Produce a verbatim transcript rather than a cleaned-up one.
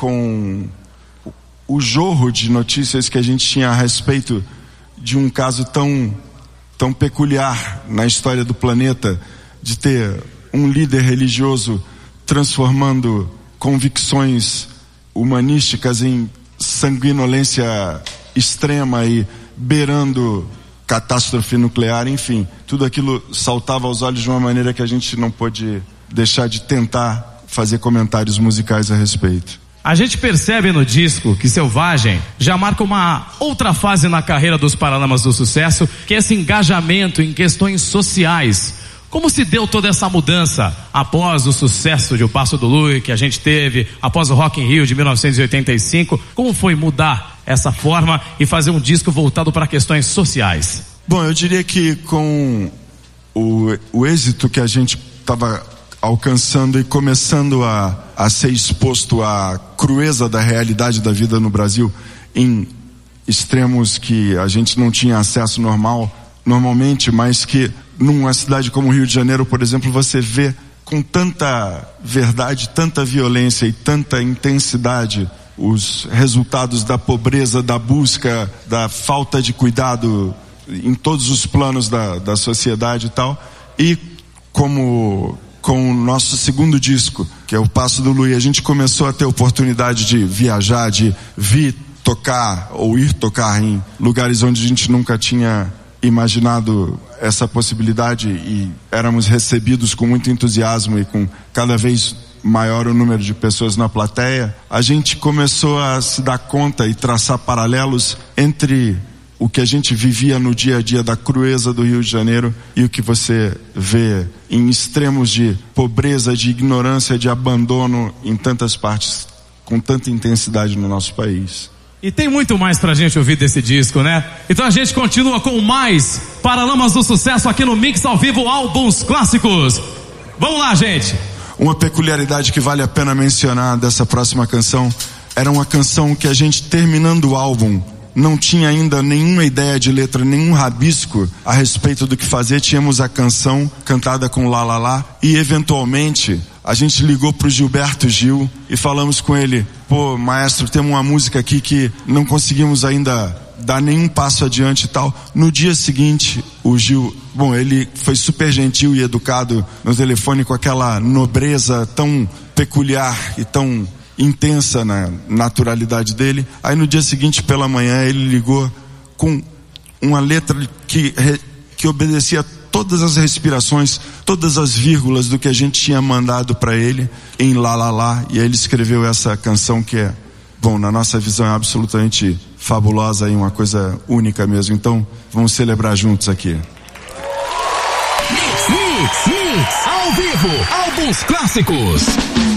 com o jorro de notícias que a gente tinha a respeito de um caso tão, tão peculiar na história do planeta, de ter um líder religioso transformando convicções humanísticas em sanguinolência extrema e beirando catástrofe nuclear, enfim, tudo aquilo saltava aos olhos de uma maneira que a gente não pôde deixar de tentar fazer comentários musicais a respeito. A gente percebe no disco que Selvagem já marca uma outra fase na carreira dos Paralamas do Sucesso, que é esse engajamento em questões sociais. Como se deu toda essa mudança após o sucesso de O Passo do Lui que a gente teve, após o Rock in Rio de mil novecentos e oitenta e cinco? Como foi mudar essa forma e fazer um disco voltado para questões sociais? Bom, eu diria que com o, o êxito que a gente estava alcançando e começando a, a ser exposto à crueza da realidade da vida no Brasil, em extremos que a gente não tinha acesso normal, normalmente, mas que numa cidade como Rio de Janeiro, por exemplo, você vê com tanta verdade, tanta violência e tanta intensidade os resultados da pobreza, da busca, da falta de cuidado em todos os planos da, da sociedade e tal. E como com o nosso segundo disco, que é O Passo do Lui, a gente começou a ter oportunidade de viajar, de vir tocar ou ir tocar em lugares onde a gente nunca tinha imaginado essa possibilidade, e éramos recebidos com muito entusiasmo e com cada vez maior o número de pessoas na plateia. A gente começou a se dar conta e traçar paralelos entre o que a gente vivia no dia a dia da crueza do Rio de Janeiro e o que você vê em extremos de pobreza, de ignorância, de abandono em tantas partes, com tanta intensidade no nosso país. E tem muito mais pra gente ouvir desse disco, né? Então a gente continua com mais Paralamas do Sucesso aqui no Mix ao Vivo, álbuns clássicos. Vamos lá, gente! Uma peculiaridade que vale a pena mencionar dessa próxima canção, era uma canção que a gente, terminando o álbum, não tinha ainda nenhuma ideia de letra, nenhum rabisco a respeito do que fazer. Tínhamos a canção cantada com Lá Lá Lá, e eventualmente a gente ligou pro Gilberto Gil e falamos com ele: pô, maestro, temos uma música aqui que não conseguimos ainda dar nenhum passo adiante e tal. No dia seguinte, o Gil, bom, ele foi super gentil e educado no telefone, com aquela nobreza tão peculiar e tão intensa na naturalidade dele. Aí no dia seguinte pela manhã ele ligou com uma letra que, que obedecia todas as respirações, todas as vírgulas do que a gente tinha mandado para ele em Lá Lá Lá, e aí ele escreveu essa canção que é, bom, na nossa visão é absolutamente fabulosa e uma coisa única mesmo. Então vamos celebrar juntos aqui. Mix, mix, mix, ao vivo, álbuns clássicos.